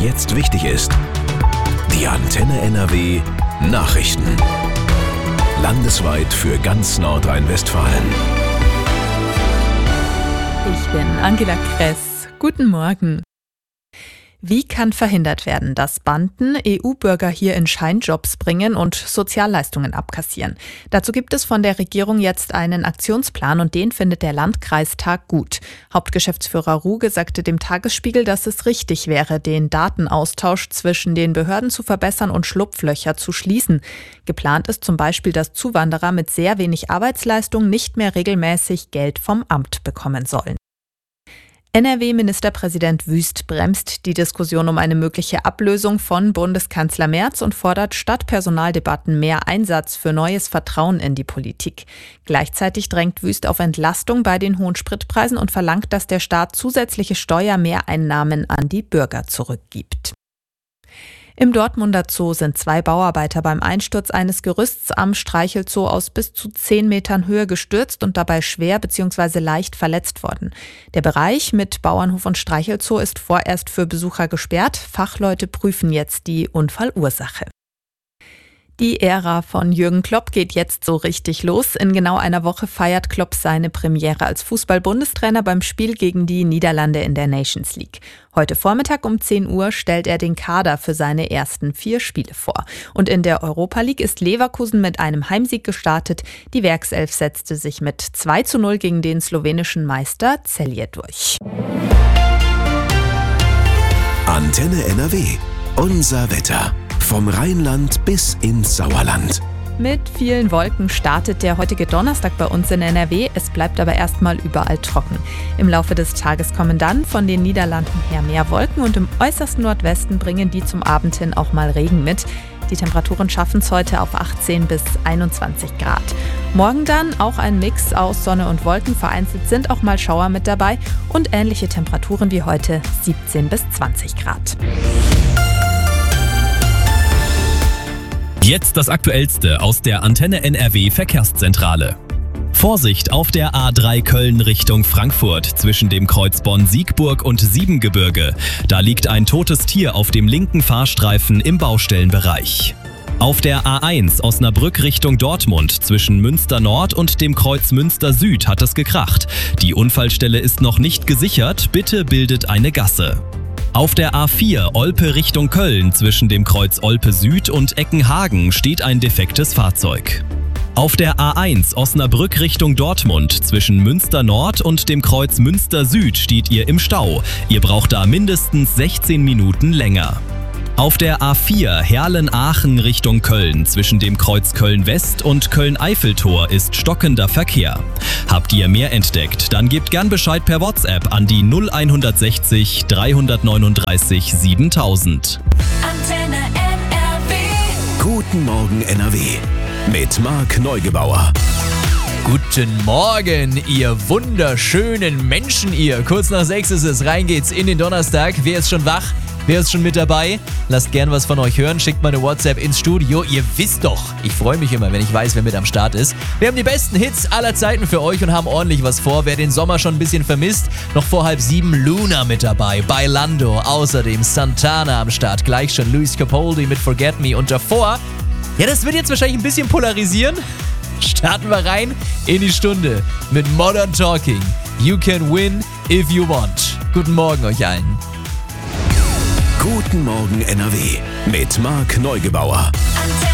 jetzt wichtig ist. Die Antenne NRW Nachrichten. Landesweit für ganz Nordrhein-Westfalen. Ich bin Angela Kress. Guten Morgen. Wie kann verhindert werden, dass Banden EU-Bürger hier in Scheinjobs bringen und Sozialleistungen abkassieren? Dazu gibt es von der Regierung jetzt einen Aktionsplan und den findet der Landkreistag gut. Hauptgeschäftsführer Ruge sagte dem Tagesspiegel, dass es richtig wäre, den Datenaustausch zwischen den Behörden zu verbessern und Schlupflöcher zu schließen. Geplant ist zum Beispiel, dass Zuwanderer mit sehr wenig Arbeitsleistung nicht mehr regelmäßig Geld vom Amt bekommen sollen. NRW-Ministerpräsident Wüst bremst die Diskussion um eine mögliche Ablösung von Bundeskanzler Merz und fordert statt Personaldebatten mehr Einsatz für neues Vertrauen in die Politik. Gleichzeitig drängt Wüst auf Entlastung bei den hohen Spritpreisen und verlangt, dass der Staat zusätzliche Steuermehreinnahmen an die Bürger zurückgibt. Im Dortmunder Zoo sind 2 Bauarbeiter beim Einsturz eines Gerüsts am Streichelzoo aus bis zu 10 Metern Höhe gestürzt und dabei schwer bzw. leicht verletzt worden. Der Bereich mit Bauernhof und Streichelzoo ist vorerst für Besucher gesperrt. Fachleute prüfen jetzt die Unfallursache. Die Ära von Jürgen Klopp geht jetzt so richtig los. In genau einer Woche feiert Klopp seine Premiere als Fußball-Bundestrainer beim Spiel gegen die Niederlande in der Nations League. Heute Vormittag um 10 Uhr stellt er den Kader für seine ersten 4 Spiele vor. Und in der Europa League ist Leverkusen mit einem Heimsieg gestartet. Die Werkself setzte sich mit 2:0 gegen den slowenischen Meister Celje durch. Antenne NRW. Unser Wetter. Vom Rheinland bis ins Sauerland. Mit vielen Wolken startet der heutige Donnerstag bei uns in NRW. Es bleibt aber erstmal überall trocken. Im Laufe des Tages kommen dann von den Niederlanden her mehr Wolken und im äußersten Nordwesten bringen die zum Abend hin auch mal Regen mit. Die Temperaturen schaffen es heute auf 18 bis 21 Grad. Morgen dann auch ein Mix aus Sonne und Wolken. Vereinzelt sind auch mal Schauer mit dabei und ähnliche Temperaturen wie heute 17 bis 20 Grad. Jetzt das Aktuellste aus der Antenne NRW Verkehrszentrale. Vorsicht auf der A3 Köln Richtung Frankfurt zwischen dem Kreuz Bonn-Siegburg und Siebengebirge. Da liegt ein totes Tier auf dem linken Fahrstreifen im Baustellenbereich. Auf der A1 Osnabrück Richtung Dortmund zwischen Münster Nord und dem Kreuz Münster Süd hat es gekracht. Die Unfallstelle ist noch nicht gesichert, bitte bildet eine Gasse. Auf der A4 Olpe Richtung Köln zwischen dem Kreuz Olpe Süd und Eckenhagen steht ein defektes Fahrzeug. Auf der A1 Osnabrück Richtung Dortmund zwischen Münster Nord und dem Kreuz Münster Süd steht ihr im Stau. Ihr braucht da mindestens 16 Minuten länger. Auf der A4 Herlen-Aachen Richtung Köln zwischen dem Kreuz Köln-West und Köln-Eiffeltor ist stockender Verkehr. Habt ihr mehr entdeckt, dann gebt gern Bescheid per WhatsApp an die 0160 339 7000. Antenne NRW. Guten Morgen NRW. Mit Marc Neugebauer. Guten Morgen, ihr wunderschönen Menschen, ihr. Kurz nach 6 ist es, rein geht's in den Donnerstag. Wer ist schon wach? Wer ist schon mit dabei? Lasst gern was von euch hören, schickt mal eine WhatsApp ins Studio. Ihr wisst doch, ich freue mich immer, wenn ich weiß, wer mit am Start ist. Wir haben die besten Hits aller Zeiten für euch und haben ordentlich was vor. Wer den Sommer schon ein bisschen vermisst, noch vor 6:30 Luna mit dabei, Bailando, außerdem Santana am Start. Gleich schon Luis Capaldi mit Forget Me und davor, ja, das wird jetzt wahrscheinlich ein bisschen polarisieren. Starten wir rein in die Stunde mit Modern Talking. You can win if you want. Guten Morgen euch allen. Guten Morgen NRW mit Marc Neugebauer.